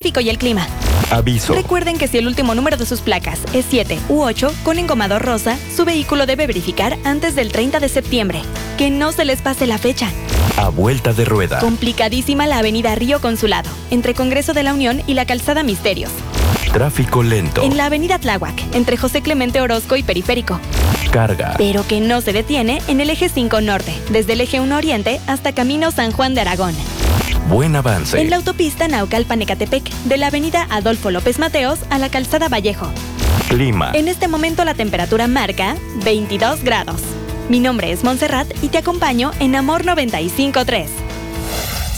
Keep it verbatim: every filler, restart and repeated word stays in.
tráfico y el clima. Aviso. Recuerden que si el último número de sus placas es siete u ocho con engomador rosa, su vehículo debe verificar antes del treinta de septiembre. Que no se les pase la fecha. A vuelta de rueda. Complicadísima la avenida Río Consulado, entre Congreso de la Unión y la calzada Misterios. Tráfico lento. En la avenida Tláhuac, entre José Clemente Orozco y Periférico. Carga. Pero que no se detiene en el eje cinco Norte, desde el eje uno Oriente hasta Camino San Juan de Aragón. Buen avance. En la autopista Naucalpan-Ecatepec, de la avenida Adolfo López Mateos a la calzada Vallejo. Clima. En este momento la temperatura marca veintidós grados. Mi nombre es Montserrat y te acompaño en Amor noventa y cinco punto tres.